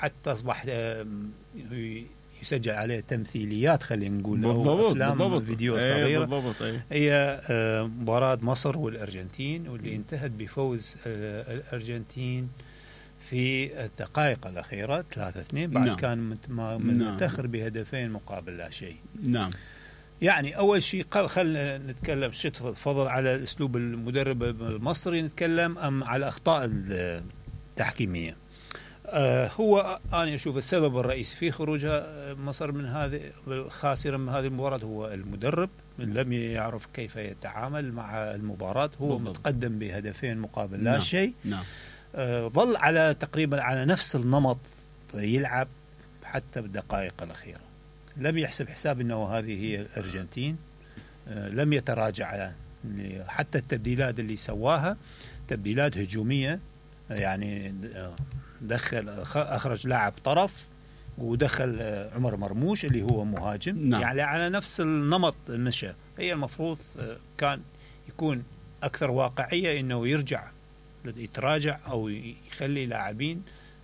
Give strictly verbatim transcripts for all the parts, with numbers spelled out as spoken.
حتى أصبح يسجل عليه تمثيليات خلينا نقول أو أفلام بالضبط. فيديو أيه صغيرة. بالضبط. أيه. هي مباراة مصر والأرجنتين واللي انتهت بفوز الأرجنتين في الدقائق الأخيرة ثلاثة اثنين بعد نعم. كان متأخر نعم. بهدفين مقابل لا شيء. نعم. يعني أول شيء خلنا نتكلم شت فضل على أسلوب المدرب المصري نتكلم أم على أخطاء التحكيمية. آه هو أنا أشوف السبب الرئيسي في خروجها مصر من هذه خاسرة من هذه المباراة هو المدرب من لم يعرف كيف يتعامل مع المباراة. هو بالضبط. متقدم بهدفين مقابل لا نعم. شيء نعم. آه ظل على تقريبا على نفس النمط يلعب حتى بالدقائق الأخيرة. لم يحسب حساب أنه هذه هي الأرجنتين. آه لم يتراجع على حتى التبديلات اللي سواها تبديلات هجومية. يعني دخل أخرج لاعب طرف ودخل عمر مرموش اللي هو مهاجم نعم. يعني على نفس النمط المشى. هي المفروض كان يكون أكثر واقعية إنه يرجع يتراجع أو يخلي لاعبين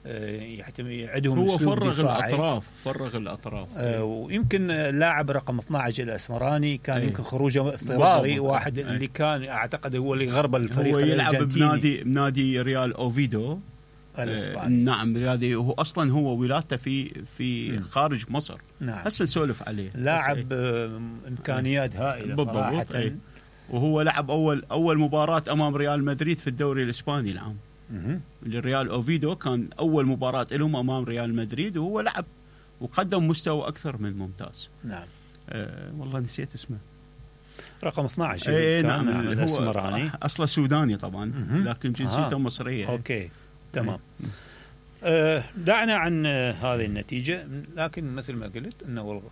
يعدهم. هو فرغ الأطراف فرغ الأطراف آه ويمكن اللاعب رقم اثنا عشر الأسمراني كان أيه. يمكن خروجه اضطراري واحد أيه. اللي كان أعتقد هو اللي غرب الفريق. هو يلعب بنادي بنادي ريال أوفيدو. آه نعم رياضي. هو أصلا هو ولادته في في م. خارج مصر. نعم. هسه نسولف عليه. لاعب أيه. إمكانيات هائلة صراحة. أيه. وهو لعب أول أول مباراة أمام ريال مدريد في الدوري الإسباني العام. الريال أوفيدو كان أول مباراة لهم أمام ريال مدريد وهو لعب وقدم مستوى أكثر من ممتاز. نعم. آه والله نسيت اسمه. رقم اثنا عشر. ايه نعم. الأسمراني. أصله سوداني طبعا مه. لكن جنسيته آه. مصرية. أوكي تمام. آه دعنا عن آه هذه النتيجة لكن مثل ما قلت أنه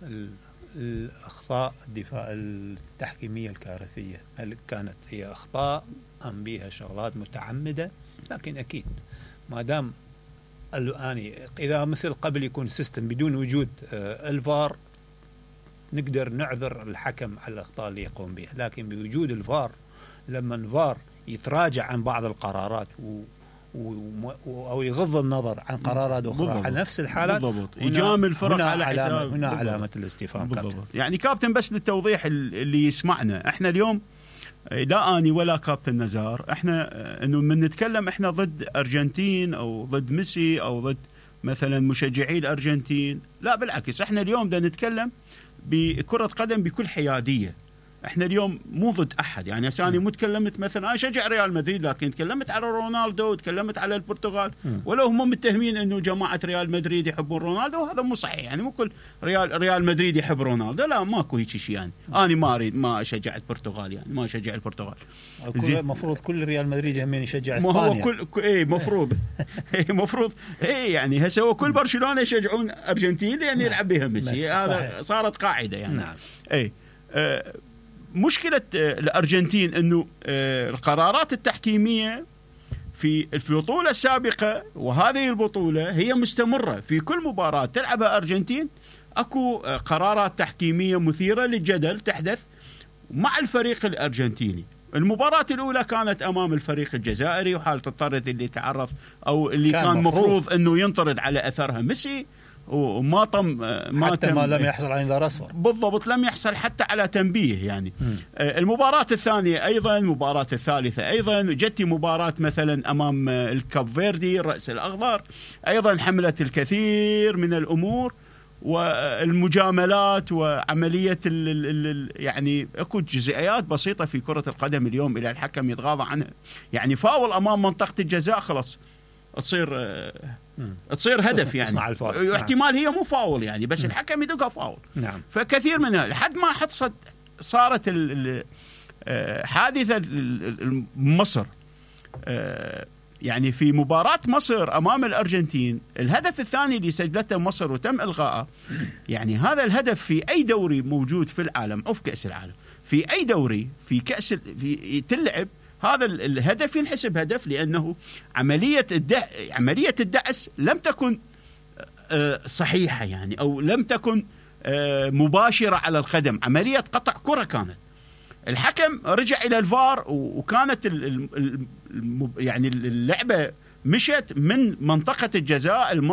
الأخطاء الدفاع التحكيمية الكارثية هل كانت هي أخطاء أم بها شغلات متعمدة؟ لكن أكيد ما دام الآن إذا مثل قبل يكون سيستم بدون وجود آه الفار نقدر نعذر الحكم على الأخطاء اللي يقوم بها. لكن بوجود الفار لما الفار يتراجع عن بعض القرارات و أو يغض النظر عن قرارات أخرى بالضبط. على نفس الحالات بالضبط. يجامل الفرق على حساب. هنا علامة الاستفهام. يعني كابتن بس للتوضيح اللي يسمعنا احنا اليوم لا أني ولا كابتن نزار احنا انه من نتكلم احنا ضد أرجنتين او ضد ميسي او ضد مثلا مشجعي الأرجنتين. لا بالعكس احنا اليوم دا نتكلم بكرة قدم بكل حيادية. احنا اليوم مو ضد احد. يعني اساني مو تكلمت مثلا انا اشجع ريال مدريد لكن تكلمت على رونالدو وتكلمت على البرتغال ولو هم متهمين انه جماعه ريال مدريد يحبون رونالدو وهذا مو صحيح. يعني مو كل ريال ريال مدريد يحب رونالدو. لا ماكو هيك شيء. يعني انا ما اريد ما اشجع البرتغال. يعني ما اشجع البرتغال. المفروض كل ريال مدريد هم يشجع اسبانيا. ما هو كل اي مفروض اي مفروض اي يعني هسه هو كل برشلونه يشجعون ارجنتين لان يلعب بها ميسي. هذا صارت قاعده يعني. نعم. اي أه مشكلة الأرجنتين أنه القرارات التحكيمية في البطولة السابقة وهذه البطولة هي مستمرة. في كل مباراة تلعبها الأرجنتين أكو قرارات تحكيمية مثيرة للجدل تحدث مع الفريق الأرجنتيني. المباراة الأولى كانت أمام الفريق الجزائري وحالة الطرد اللي تعرف أو اللي كان, كان مفروض أنه ينطرد على أثرها ميسي وما طم ما حتى تم ما لم يحصل على انذار اصفر. بالضبط لم يحصل حتى على تنبيه. يعني م. المباراة الثانية ايضا المباراة الثالثة ايضا جت مباراة مثلا امام الكاب فيردي الرأس الاخضر ايضا حملت الكثير من الامور والمجاملات وعملية ال ال ال يعني اكو جزئيات بسيطة في كرة القدم اليوم الى الحكم يتغاضى عنها. يعني فاول امام منطقة الجزاء خلاص تصير تصير هدف. يعني احتمال هي مو فاول يعني بس الحكم يدقها فاول. نعم. فكثير منها لحد ما حصلت صارت حادثة مصر. يعني في مباراة مصر أمام الأرجنتين الهدف الثاني اللي سجلته مصر وتم إلغاءه. يعني هذا الهدف في أي دوري موجود في العالم أو في كأس العالم في أي دوري في كأس في تلعب هذا الهدف ينحسب هدف لأنه عملية الدع... عملية الدعس لم تكن صحيحة يعني أو لم تكن مباشرة على القدم. عملية قطع كرة كانت. الحكم رجع إلى الفار وكانت ال... ال... يعني اللعبة مشت من منطقة الجزاء